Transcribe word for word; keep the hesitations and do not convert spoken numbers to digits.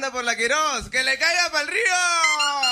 por la Queiroz. ¡Que le caiga para el río!